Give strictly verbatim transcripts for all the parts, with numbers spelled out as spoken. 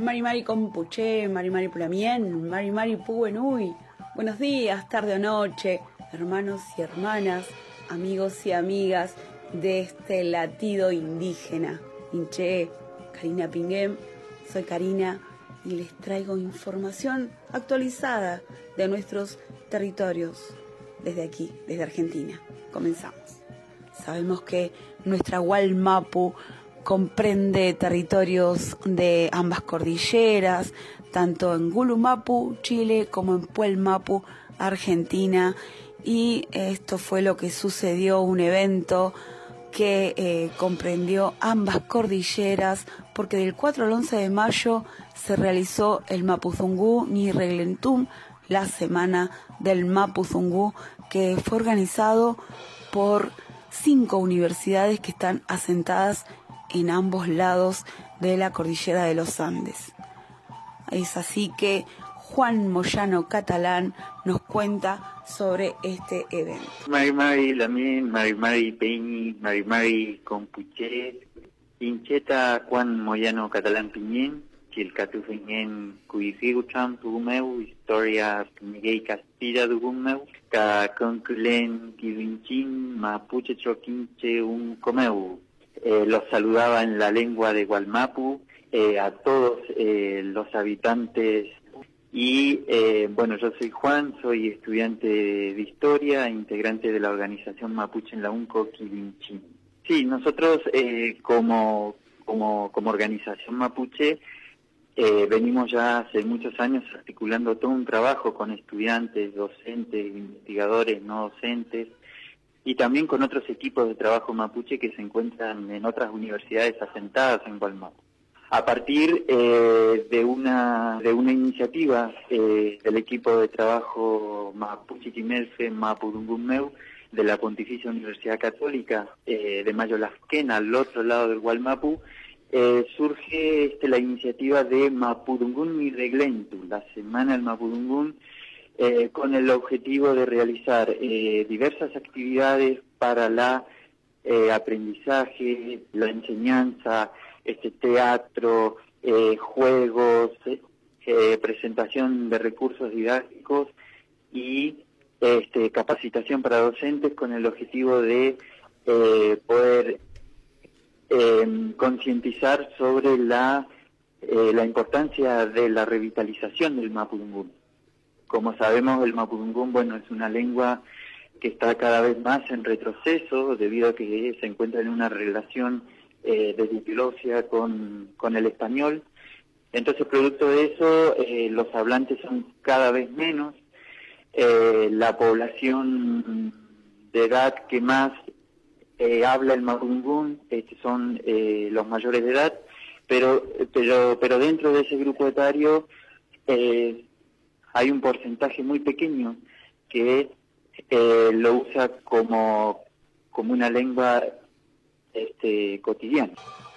Mari Mari Compuché, Mari Mari Pulamien, Mari Mari Puenui. Buenos días, tarde o noche, hermanos y hermanas, amigos y amigas de este latido indígena. Inché, Karina Pinguem, soy Karina y les traigo información actualizada de nuestros territorios desde aquí, desde Argentina. Comenzamos. Sabemos que nuestra Gualmapu comprende territorios de ambas cordilleras, tanto en Gulumapu, Chile, como en Puelmapu, Argentina, y esto fue lo que sucedió, un evento que eh, comprendió ambas cordilleras, porque del cuatro al once de mayo se realizó el Mapuzungún ni Reglentum, la semana del Mapuzungún, que fue organizado por cinco universidades que están asentadas en ambos lados de la cordillera de los Andes. Es así que Juan Moyano Catalán nos cuenta sobre este evento. Mari Mari Lamien, Mari Mari Peñi, Mari Mari Compuché, Incheta Juan Moyano Catalán Piñén, Chilcatu Feñén Cuirigucham Tugumeu, Historia Piñiguey Castilla Tugumeu, Ca Conculen Kivinchin, Mapuche Troquinche Un Comeu. Eh, los saludaba en la lengua de Gualmapu, eh, a todos eh, los habitantes. Y eh, bueno, yo soy Juan, soy estudiante de Historia, integrante de la organización Mapuche en la UNCO Quivinchín. Sí, nosotros eh, como, como, como organización Mapuche eh, venimos ya hace muchos años articulando todo un trabajo con estudiantes, docentes, investigadores, no docentes, y también con otros equipos de trabajo mapuche que se encuentran en otras universidades asentadas en Gualmapu. A partir eh, de una de una iniciativa eh, del equipo de trabajo Mapuche Quimelfe Mapudungunmeu de la Pontificia Universidad Católica eh, de Mayolafquén, al otro lado del Gualmapu, eh, surge este, la iniciativa de Mapudungún ni Reglentu, la Semana del Mapudungún, eh, con el objetivo de realizar eh, diversas actividades para la eh, aprendizaje, la enseñanza, este teatro, eh, juegos, eh, presentación de recursos didácticos y este, capacitación para docentes con el objetivo de eh, poder eh, concientizar sobre la, eh, la importancia de la revitalización del Mapudungún. Como sabemos, el Mapudungún, bueno, es una lengua que está cada vez más en retroceso debido a que se encuentra en una relación Eh, de diglosia con, con el español. Entonces, producto de eso, eh, los hablantes son cada vez menos. Eh, la población de edad que más eh, habla el mapudungún este, son eh, los mayores de edad, pero, pero, pero dentro de ese grupo etario eh, hay un porcentaje muy pequeño que eh, lo usa como, como una lengua Este, cotidiano.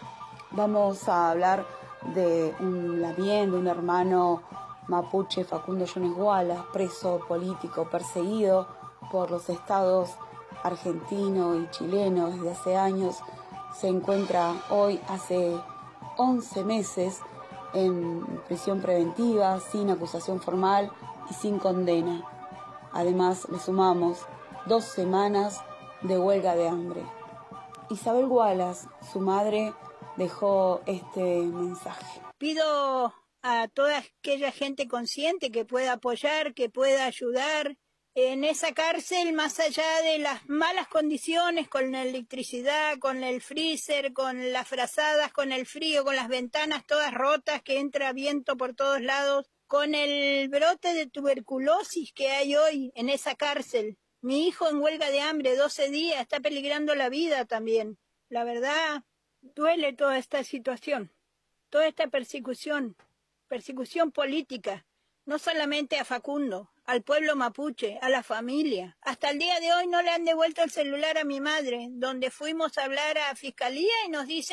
Vamos a hablar de un lamien, de un hermano mapuche, Facundo Yunes Guala, preso político, perseguido por los estados argentino y chileno desde hace años. Se encuentra hoy, hace once meses, en prisión preventiva, sin acusación formal y sin condena. Además, le sumamos dos semanas de huelga de hambre. Isabel Wallace, su madre, dejó este mensaje. Pido a toda aquella gente consciente que pueda apoyar, que pueda ayudar en esa cárcel, más allá de las malas condiciones, con la electricidad, con el freezer, con las frazadas, con el frío, con las ventanas todas rotas, que entra viento por todos lados, con el brote de tuberculosis que hay hoy en esa cárcel. Mi hijo en huelga de hambre, doce días, está peligrando la vida también. La verdad, duele toda esta situación, toda esta persecución, persecución política, no solamente a Facundo, al pueblo mapuche, a la familia. Hasta el día de hoy no le han devuelto el celular a mi madre, donde fuimos a hablar a Fiscalía y nos dicen